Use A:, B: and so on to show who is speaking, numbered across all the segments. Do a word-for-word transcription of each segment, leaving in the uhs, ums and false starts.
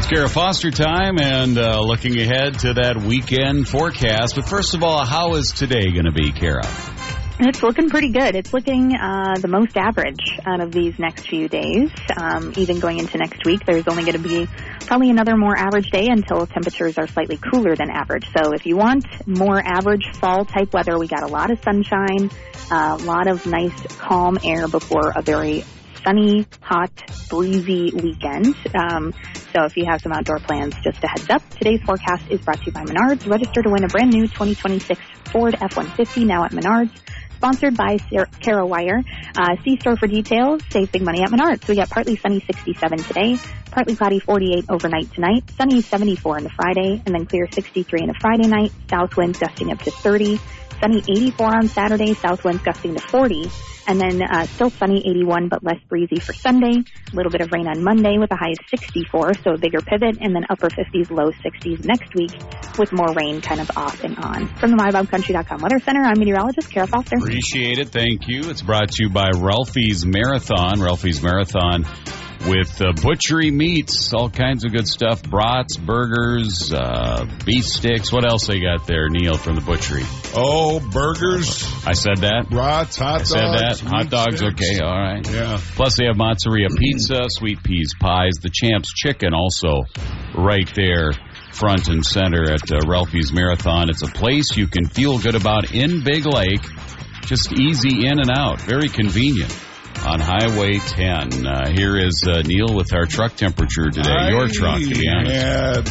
A: Kara Foster time and uh, looking ahead to that weekend forecast. But first of all, how is today going to be, Kara?
B: It's looking pretty good. It's looking uh, the most average out of these next few days. Um, even going into next week, there's only going to be probably another more average day until temperatures are slightly cooler than average. So if you want more average fall-type weather, we got a lot of sunshine, a lot of nice calm air before a very sunny, hot, breezy weekend. Um, so if you have some outdoor plans, just a heads up. Today's forecast is brought to you by Menards. Register to win a brand new twenty twenty-six Ford F one fifty now at Menards. Sponsored by Kara Wire. Uh, see store for details. Save big money at Menards. We got partly sunny sixty-seven today, partly cloudy forty-eight overnight tonight, sunny seventy-four on the Friday, and then clear sixty-three on the Friday night, south winds gusting up to thirty, sunny eighty-four on Saturday, south winds gusting to forty, and then uh, still sunny eighty-one but less breezy for Sunday. A little bit of rain on Monday with a high of sixty-four, so a bigger pivot, and then upper fifties, low sixties next week with more rain kind of off and on. From the my bob country dot com Weather Center, I'm meteorologist Kara Foster.
A: Appreciate it. Thank you. It's brought to you by Ralphie's Marathon. Ralphie's Marathon with uh, butchery meats, all kinds of good stuff, brats, burgers, uh, beef sticks. What else they got there, Neil, from the butchery?
C: Oh, burgers.
A: I said that?
C: Brats, hot
A: I
C: dogs.
A: said that. Hot dogs,
C: sticks.
A: Okay, all right.
C: Yeah.
A: Plus they have mozzarella pizza, sweet peas pies, the Champs Chicken also right there, front and center at uh, Ralphie's Marathon. It's a place you can feel good about in Big Lake. Just easy in and out. Very convenient. On Highway ten. Uh, here is uh, Neil with our truck temperature today.
C: I
A: Your truck, to be honest.
C: had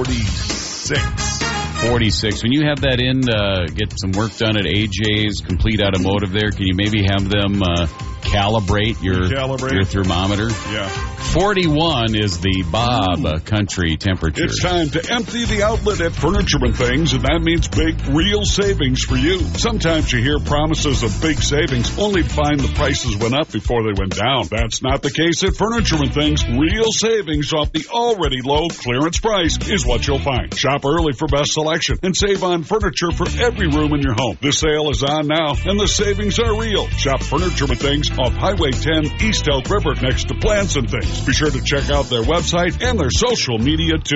C: forty-six.
A: forty-six. When you have that in, uh, get some work done at A J's, Complete Automotive there, can you maybe have them uh, calibrate your
C: Calibrate.
A: your thermometer?
C: Yeah.
A: forty-one is the Bob uh, Country temperature.
C: It's time to empty the outlet at Furniture and Things, and that means big, real savings for you. Sometimes you hear promises of big savings, only to find the prices went up before they went down. That's not the case at Furniture and Things. Real savings off the already low clearance price is what you'll find. Shop early for best selection and save on furniture for every room in your home. The sale is on now, and the savings are real. Shop Furniture and Things off Highway ten, East Elk River, next to Plants and Things. Be sure to check out their website and their social media, too.